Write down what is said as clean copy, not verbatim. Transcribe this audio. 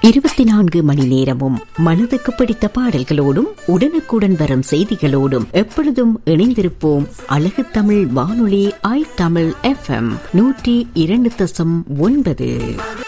24 மணி நேரமும் மனதுக்கு பிடித்த பாடல்களோடும் உடனுக்குடன் வரும் செய்திகளோடும் எப்பொழுதும் இணைந்திருப்போம். அழகு தமிழ் வானொலி, i தமிழ் FM 102.9.